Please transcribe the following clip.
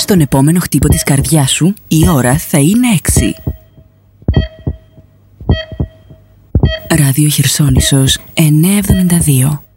Στον επόμενο χτύπο της καρδιάς σου η ώρα θα είναι 6. Ράδιο Χερσόνησος 972.